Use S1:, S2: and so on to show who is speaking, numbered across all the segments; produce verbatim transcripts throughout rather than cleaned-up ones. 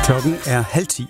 S1: Klokken er halv ti.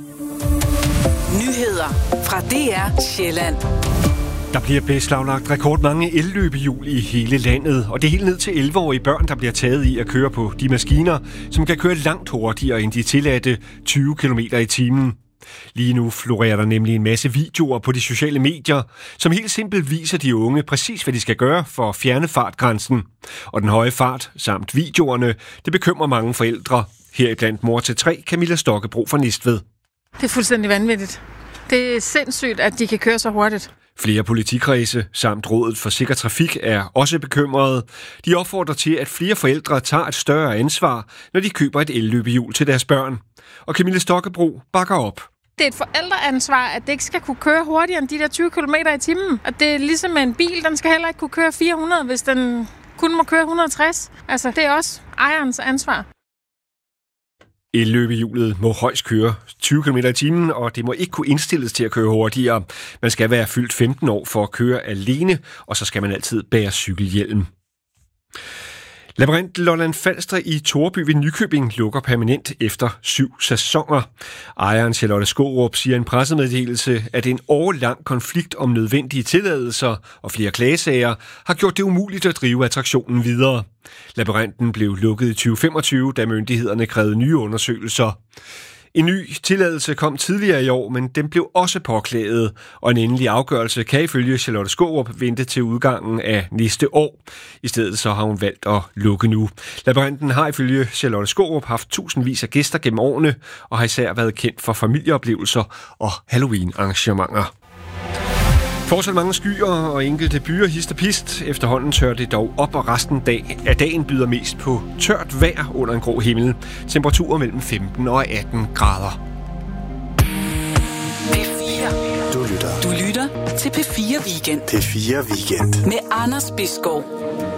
S2: Nyheder fra D R Sjælland.
S3: Der bliver beslaglagt rekordmange elløbehjul i hele landet, og det er helt ned til elleve-årige børn, der bliver taget i at køre på de maskiner, som kan køre langt hurtigere end de tilladte tyve kilometer i timen. Lige nu florerer der nemlig en masse videoer på de sociale medier, som helt simpelt viser de unge præcis, hvad de skal gøre for at fjerne fartgrænsen. Og den høje fart samt videoerne, det bekymrer mange forældre. Heriblandt mor til tre, Camilla Stokkebro fra Næstved.
S4: Det er fuldstændig vanvittigt. Det er sindssygt, at de kan køre så hurtigt.
S3: Flere politikredse samt Rådet for Sikker Trafik er også bekymrede. De opfordrer til, at flere forældre tager et større ansvar, når de køber et elløbehjul til deres børn. Og Camilla Stokkebro bakker op.
S4: Det er et forældreansvar, at det ikke skal kunne køre hurtigere end de der tyve kilometer i timen. Og det er ligesom med en bil, den skal heller ikke kunne køre fire hundrede, hvis den kun må køre et hundrede og tres. Altså, det er også ejerens ansvar.
S3: Elløbehjulet må højst køre tyve kilometer i timen, og det må ikke kunne indstilles til at køre hurtigere. Man skal være fyldt femten år for at køre alene, og så skal man altid bære cykelhjelm. Labyrint Lolland Falster i Toreby ved Nykøbing lukker permanent efter syv sæsoner. Ejeren Charlotte Skaarup siger i en pressemeddelelse, at en årelang konflikt om nødvendige tilladelser og flere klagesager har gjort det umuligt at drive attraktionen videre. Labyrinten blev lukket i tyve femogtyve, da myndighederne krævede nye undersøgelser. En ny tilladelse kom tidligere i år, men den blev også påklaget, og en endelig afgørelse kan ifølge Charlotte Skaarup vente til udgangen af næste år. I stedet så har hun valgt at lukke nu. Labyrinten har ifølge Charlotte Skaarup haft tusindvis af gæster gennem årene, og har især været kendt for familieoplevelser og Halloween-arrangementer. Fortsat mange skyer og enkelte byer hist og pist. Efterhånden tør det dog op, og resten dag af dagen byder mest på tørt vejr under en grå himmel. Temperaturer mellem femten og atten grader.
S2: P fire.
S5: Du lytter.
S2: Du lytter til P fire Weekend.
S5: P fire Weekend.
S2: Med Anders Bisgaard.